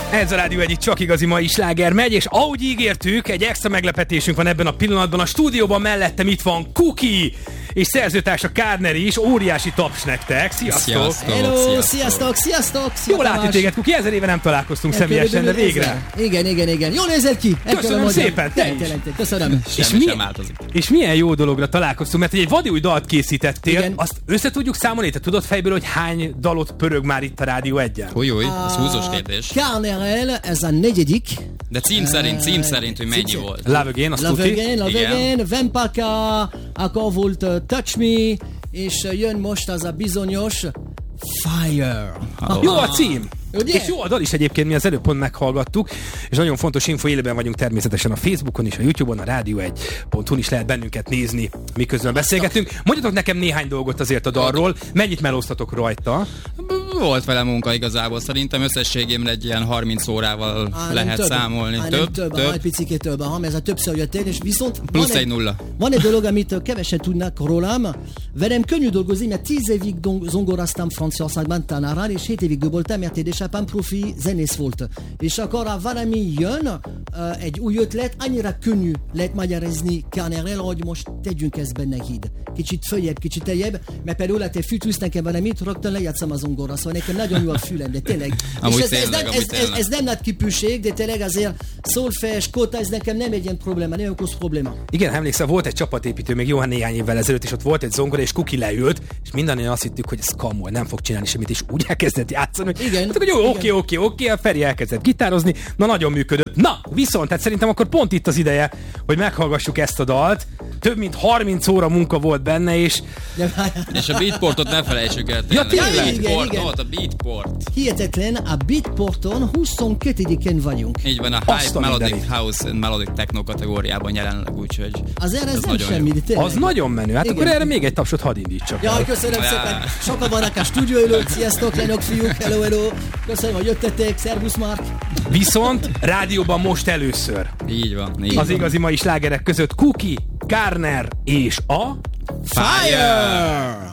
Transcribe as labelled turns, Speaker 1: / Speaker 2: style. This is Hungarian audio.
Speaker 1: Ez a Rádió egyik csak igazi mai sláger megy, és ahogy ígértük, egy extra meglepetésünk van ebben a pillanatban. A stúdióban mellettem itt van Kuki, és szerzőtársa Kárner is. Óriási taps nektek. Sziasztok!
Speaker 2: Hello, sziasztok!
Speaker 1: Jól látni téged, Kuki, 1000 éve nem találkoztunk személyesen, de végre.
Speaker 2: Igen. Jól nézel ki.
Speaker 1: Köszönöm szépen, te is.
Speaker 2: Köszönöm.
Speaker 1: És milyen jó dologra találkoztunk, mert egy vadi új dalt készítettél.
Speaker 2: Igen.
Speaker 1: Azt össze tudjuk számolni? Te tudod fejből, hogy hány dalot pörög már itt a Rádió egyen?
Speaker 3: Új, ez húzós kérdés.
Speaker 2: Kárnerrel, ez a negyedik.
Speaker 3: De cím szerint, hogy mennyi volt.
Speaker 1: Love Again, azt tuti.
Speaker 2: Love Again, Vempaka, akkor volt Touch Me, és jön most az a bizonyos Fire.
Speaker 1: Jó a cím!
Speaker 2: Ugye?
Speaker 1: És jó a dal is egyébként, mi az előbb pont meghallgattuk, és nagyon fontos info, élőben vagyunk természetesen a Facebookon és a YouTube-on, a Rádió1.hu-n is lehet bennünket nézni, miközben beszélgetünk. Mondjatok nekem néhány dolgot azért a dalról, mennyit melóztatok rajta?
Speaker 3: Volt vele munka igazából, szerintem összességében egy ilyen 30 órával lehet számolni.
Speaker 2: Több, egy picikét több, ez a többször jöttél, és viszont
Speaker 3: plusz egy nulla.
Speaker 2: Van egy dolog, amit kevesen tudnak rólam, velem könnyű dolgozni, mert 10 évig zongoráztam Franciaországban tanárral, és 7 évig doboltam, mert édesapám profi zenész volt. És akkor valami jön, egy új ötlet, annyira könnyű lehet magyarázni Kárnerrel, hogy most tegyünk ezt benne híd. Kicsit följebb, kicsit teljebb, mert például te fűtűz nekem valamit, rögtön lejátszom a zongorra, szóval nekem nagyon jó a fülem, de tényleg. Ez nem nagy kipűség, de tényleg azért szolfés, kóta, ez nekem nem egy ilyen probléma, nem okoz probléma.
Speaker 1: Igen, emlékszel, volt egy csapatépítő még jó néhány évvel ezelőtt, és ott volt egy zongora, és Kuki leült, és mindannyian azt hittük, hogy ez kamol, nem fog csinálni semmit, és úgy elkezdett játszani, hogy
Speaker 2: igen,
Speaker 1: mondtuk, hogy jó, oké, a Feri elkezdett gitározni, na nagyon működött. Na, viszont, tehát szerintem akkor pont itt az ideje, hogy meghallgassuk ezt a dalt. Több mint 30 óra munka volt benne, és
Speaker 3: a beatportot ne felejtsük el.
Speaker 1: Ja, tényleg?
Speaker 2: Igen.
Speaker 3: A beatport.
Speaker 2: Hihetetlen, a beatporton 22-én vagyunk.
Speaker 3: Így van, a High Melodic House and Melodic Techno kategóriában jelenleg, úgyhogy
Speaker 2: azért ez nem semmi, de tényleg.
Speaker 1: Az nagyon menő, hát
Speaker 2: igen.
Speaker 1: Akkor erre még egy tapsot hadd indítsak.
Speaker 2: Jaj, köszönöm szépen. Sokan vannak a stúdió előtt. Sziasztok, lányok, fiúk, hello. Köszönöm, hogy jöttetek. Szervusz, Mark.
Speaker 1: Viszont rádióban most először.
Speaker 3: Így van.
Speaker 1: Az igazi mai slágerek között Kuki, Kárner és a
Speaker 2: Fire!